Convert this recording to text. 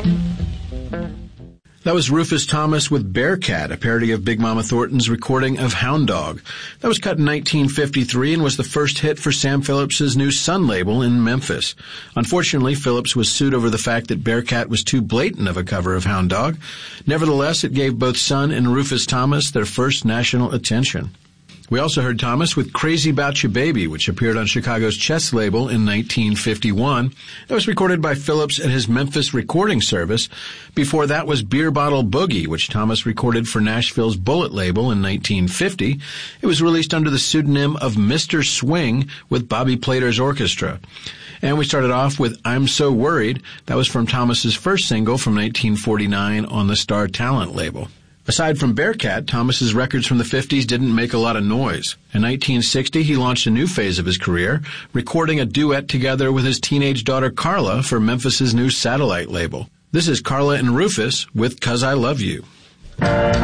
That was Rufus Thomas with Bearcat, a parody of Big Mama Thornton's recording of Hound Dog. That was cut in 1953 and was the first hit for Sam Phillips's new Sun label in Memphis. Unfortunately, Phillips was sued over the fact that Bearcat was too blatant of a cover of Hound Dog. Nevertheless, it gave both Sun and Rufus Thomas their first national attention. We also heard Thomas with Crazy 'Bout Ya Baby, which appeared on Chicago's Chess label in 1951. That was recorded by Phillips at his Memphis recording service. Before that was Beer Bottle Boogie, which Thomas recorded for Nashville's Bullet label in 1950. It was released under the pseudonym of Mr. Swing with Bobby Plater's orchestra. And we started off with I'm So Worried. That was from Thomas's first single from 1949 on the Star Talent label. Aside from Bearcat, Thomas's records from the 50s didn't make a lot of noise. In 1960, he launched a new phase of his career, recording a duet together with his teenage daughter Carla for Memphis's new Satellite label. This is Carla and Rufus with 'Cause I Love You.